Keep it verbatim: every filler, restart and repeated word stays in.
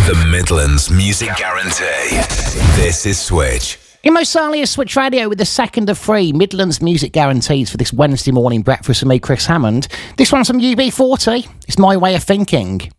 The Midlands Music Guarantee. This is Switch. In most earlier Switch Radio with the second of three Midlands Music Guarantees for this Wednesday morning breakfast with me, Chris Hammond. This one's from U B forty. It's My Way of Thinking.